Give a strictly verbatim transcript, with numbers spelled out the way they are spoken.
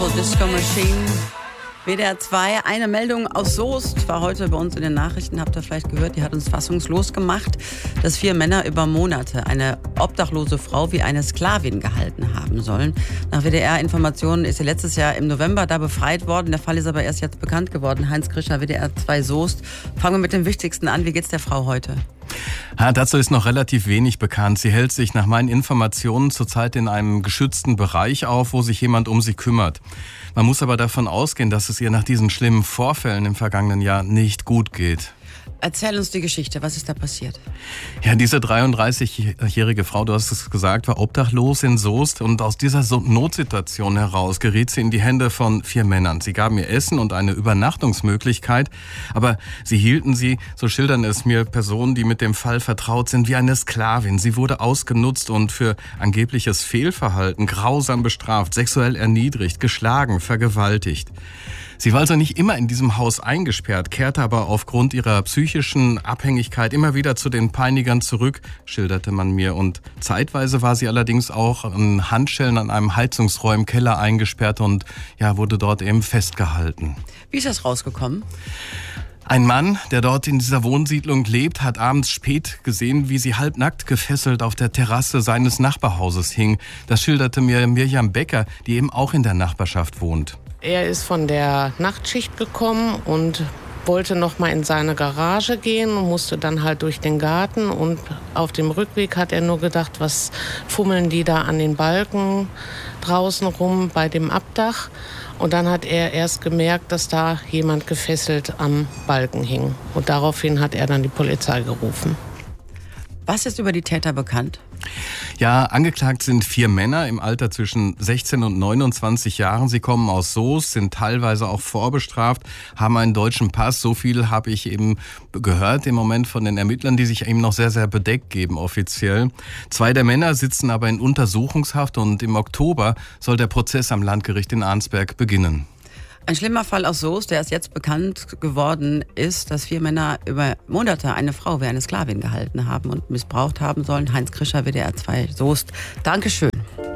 Disco Machine, W D R zwei. Eine Meldung aus Soest war heute bei uns in den Nachrichten, habt ihr vielleicht gehört, die hat uns fassungslos gemacht, dass vier Männer über Monate eine obdachlose Frau wie eine Sklavin gehalten haben sollen. Nach W D R-Informationen ist sie letztes Jahr im November da befreit worden. Der Fall ist aber erst jetzt bekannt geworden. Heinz Krischer, W D R zwei Soest. Fangen wir mit dem Wichtigsten an. Wie geht's der Frau heute? Ja, dazu ist noch relativ wenig bekannt. Sie hält sich nach meinen Informationen zurzeit in einem geschützten Bereich auf, wo sich jemand um sie kümmert. Man muss aber davon ausgehen, dass es ihr nach diesen schlimmen Vorfällen im vergangenen Jahr nicht gut geht. Erzähl uns die Geschichte. Was ist da passiert? Ja, diese dreiunddreißigjährige Frau, du hast es gesagt, war obdachlos in Soest und aus dieser Notsituation heraus geriet sie in die Hände von vier Männern. Sie gaben ihr Essen und eine Übernachtungsmöglichkeit, aber sie hielten sie, so schildern es mir Personen, die mit dem Fall vertraut sind, wie eine Sklavin. Sie wurde ausgenutzt und für angebliches Fehlverhalten grausam bestraft, sexuell erniedrigt, geschlagen, vergewaltigt. Sie war also nicht immer in diesem Haus eingesperrt, kehrte aber aufgrund ihrer psychischen Abhängigkeit immer wieder zu den Peinigern zurück, schilderte man mir. Und zeitweise war sie allerdings auch an Handschellen an einem Heizungsrohr im Keller eingesperrt und ja, wurde dort eben festgehalten. Wie ist das rausgekommen? Ein Mann, der dort in dieser Wohnsiedlung lebt, hat abends spät gesehen, wie sie halbnackt gefesselt auf der Terrasse seines Nachbarhauses hing. Das schilderte mir Mirjam Becker, die eben auch in der Nachbarschaft wohnt. Er ist von der Nachtschicht gekommen und wollte noch mal in seine Garage gehen und musste dann halt durch den Garten. Und auf dem Rückweg hat er nur gedacht, was fummeln die da an den Balken draußen rum bei dem Abdach. Und dann hat er erst gemerkt, dass da jemand gefesselt am Balken hing. Und daraufhin hat er dann die Polizei gerufen. Was ist über die Täter bekannt? Ja, angeklagt sind vier Männer im Alter zwischen sechzehn und neunundzwanzig Jahren. Sie kommen aus Soest, sind teilweise auch vorbestraft, haben einen deutschen Pass. So viel habe ich eben gehört im Moment von den Ermittlern, die sich eben noch sehr, sehr bedeckt geben offiziell. Zwei der Männer sitzen aber in Untersuchungshaft und im Oktober soll der Prozess am Landgericht in Arnsberg beginnen. Ein schlimmer Fall aus Soest, der erst jetzt bekannt geworden ist, dass vier Männer über Monate eine Frau wie eine Sklavin gehalten haben und missbraucht haben sollen. Heinz Krischer, W D R zwei Soest. Dankeschön.